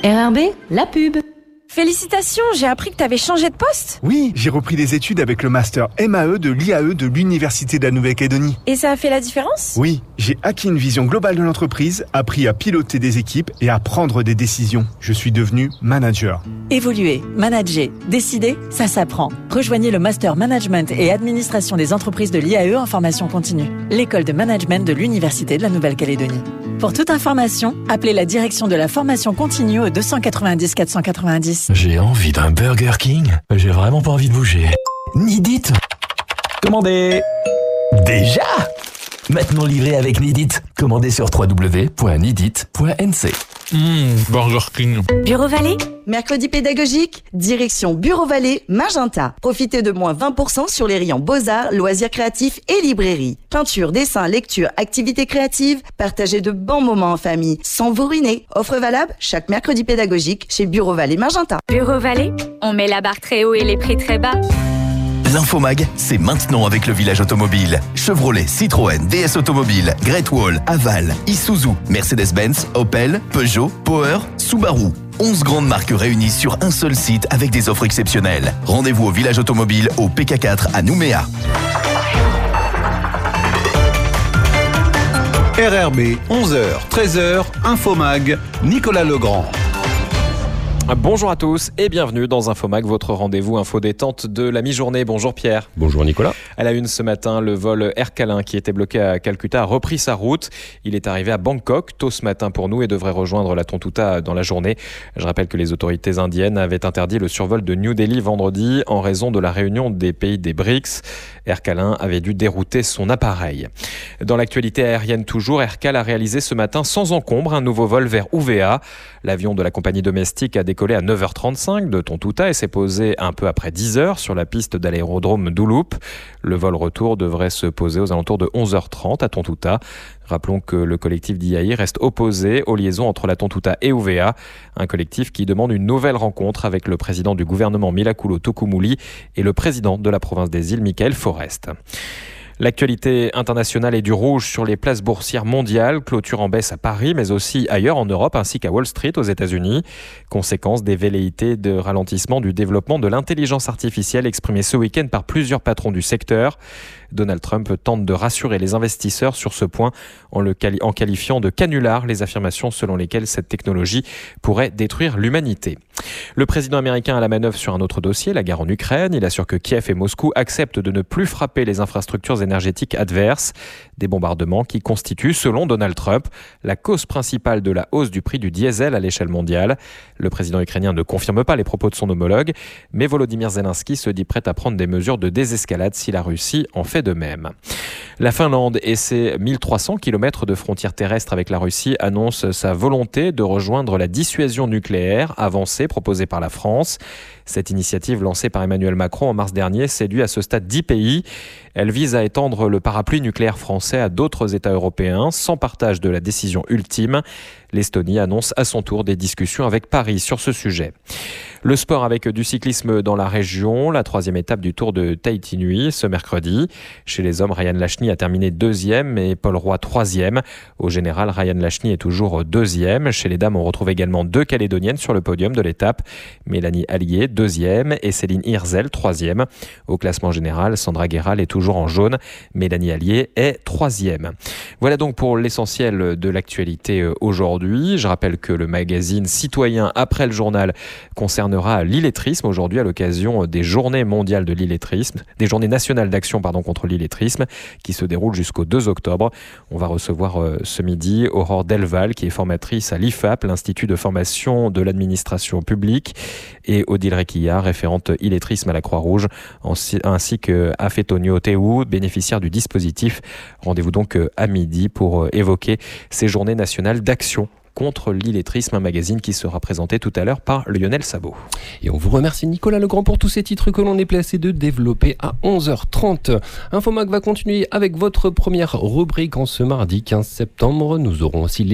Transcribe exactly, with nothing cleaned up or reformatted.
R R B, la pub. Félicitations, j'ai appris que t'avais changé de poste. Oui, j'ai repris des études avec le master M A E de l'I A E de l'Université de la Nouvelle-Calédonie. Et ça a fait la différence ? Oui, j'ai acquis une vision globale de l'entreprise, appris à piloter des équipes et à prendre des décisions. Je suis devenu manager. Évoluer, manager, décider, ça s'apprend. Rejoignez le Master Management et Administration des entreprises de l'I A E en formation continue. L'école de management de l'Université de la Nouvelle-Calédonie. Pour toute information, appelez la direction de la formation continue au deux cent quatre-vingt-dix quatre cent quatre-vingt-dix. J'ai envie d'un Burger King. J'ai vraiment pas envie de bouger. Nidit. Commandez. Déjà. Maintenant livré avec Nidit. Commandez sur w w w point nidit point n c. Mmh, Burger King. Bureau Vallée. Mercredi pédagogique, direction Bureau Vallée, Magenta. Profitez de moins vingt pour cent sur les rayons Beaux-Arts, Loisirs créatifs et librairie. Peinture, dessin, lecture, activités créatives, partagez de bons moments en famille, sans vous ruiner. Offre valable chaque mercredi pédagogique chez Bureau Vallée, Magenta. Bureau Vallée, on met la barre très haut et les prix très bas. L'Infomag, c'est maintenant avec le village automobile. Chevrolet, Citroën, D S Automobile, Great Wall, Aval, Isuzu, Mercedes-Benz, Opel, Peugeot, Power, Subaru. onze grandes marques réunies sur un seul site avec des offres exceptionnelles. Rendez-vous au village automobile au P K quatre à Nouméa. R R B, onze heures, treize heures, Infomag, Nicolas Legrand. Bonjour à tous et bienvenue dans Infomag, votre rendez-vous info détente de la mi-journée. Bonjour Pierre. Bonjour Nicolas. À la une ce matin, le vol Air Calin qui était bloqué à Calcutta a repris sa route. Il est arrivé à Bangkok tôt ce matin pour nous et devrait rejoindre la Tontouta dans la journée. Je rappelle que les autorités indiennes avaient interdit le survol de New Delhi vendredi en raison de la réunion des pays des B R I C S. Air Calin avait dû dérouter son appareil. Dans l'actualité aérienne toujours, Air Cal a réalisé ce matin sans encombre un nouveau vol vers Ouvéa. L'avion de la compagnie domestique a décollé à neuf heures trente-cinq de Tontouta et s'est posé un peu après dix heures sur la piste de l'aérodrome d'Ouloup. Le vol retour devrait se poser aux alentours de onze heures trente à Tontouta. Rappelons que le collectif d'I A I reste opposé aux liaisons entre la Tontouta et Ouvéa, un collectif qui demande une nouvelle rencontre avec le président du gouvernement Milakulo Tokumuli et le président de la province des îles Michael Forrest. L'actualité internationale est du rouge sur les places boursières mondiales, clôture en baisse à Paris, mais aussi ailleurs en Europe ainsi qu'à Wall Street aux États-Unis. Conséquence des velléités de ralentissement du développement de l'intelligence artificielle exprimée ce week-end par plusieurs patrons du secteur. Donald Trump tente de rassurer les investisseurs sur ce point en, le quali- en qualifiant de canular les affirmations selon lesquelles cette technologie pourrait détruire l'humanité. Le président américain a la manœuvre sur un autre dossier, la guerre en Ukraine. Il assure que Kiev et Moscou acceptent de ne plus frapper les infrastructures énergétiques adverses. Des bombardements qui constituent, selon Donald Trump, la cause principale de la hausse du prix du diesel à l'échelle mondiale. Le président ukrainien ne confirme pas les propos de son homologue, mais Volodymyr Zelensky se dit prêt à prendre des mesures de désescalade si la Russie en fait de même. La Finlande et ses mille trois cents kilomètres de frontières terrestres avec la Russie annoncent sa volonté de rejoindre la dissuasion nucléaire avancée proposée par la France. Cette initiative lancée par Emmanuel Macron en mars dernier séduit à ce stade dix pays. Elle vise à étendre le parapluie nucléaire français à d'autres États européens sans partage de la décision ultime. L'Estonie annonce à son tour des discussions avec Paris sur ce sujet. Le sport avec du cyclisme dans la région, la troisième étape du Tour de Tahiti Nui ce mercredi. Chez les hommes, Ryan Lachny a terminé deuxième et Paul Roy troisième. Au général, Ryan Lachny est toujours deuxième. Chez les dames, on retrouve également deux Calédoniennes sur le podium de l'étape. Mélanie Allier, deuxième et Céline Hirzel, troisième. Au classement général, Sandra Guéral est toujours en jaune. Mélanie Allier est troisième. Voilà donc pour l'essentiel de l'actualité aujourd'hui. Je rappelle que le magazine Citoyen après le journal concernera l'illettrisme aujourd'hui à l'occasion des journées mondiales de l'illettrisme, des journées nationales d'action pardon, contre l'illettrisme qui se déroulent jusqu'au deux octobre. On va recevoir euh, ce midi Aurore Delval qui est formatrice à l'I F A P, l'Institut de formation de l'administration publique, et Odile Requillard, référente illettrisme à la Croix-Rouge, ainsi que Afetonio Teou, bénéficiaire du dispositif. Rendez-vous donc à midi pour évoquer ces journées nationales d'action contre l'illettrisme, un magazine qui sera présenté tout à l'heure par Lionel Sabot. Et on vous remercie Nicolas Legrand pour tous ces titres que l'on est placé de développer à onze heures trente. Infomag va continuer avec votre première rubrique en ce mardi quinze septembre. Nous aurons aussi les